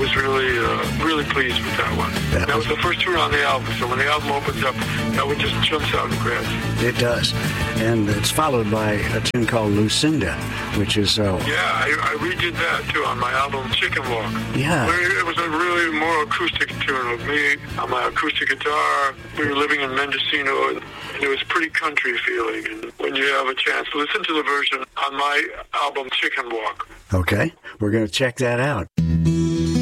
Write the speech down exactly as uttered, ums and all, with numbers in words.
was really, uh, really pleased with that one. That, that was the first tune on the album, so when the album opens up, that one just jumps out and grabs you. It does. And it's followed by a tune called Lucinda, which is... Uh, yeah, I, I redid that, too, on my album Chicken Walk. Yeah. Where it was a really more acoustic tune of me on my acoustic guitar. We were living in Mendocino, and it was pretty country feeling. And when you have a chance, listen to the version on my album Chicken Walk. Okay, we're going to check that out.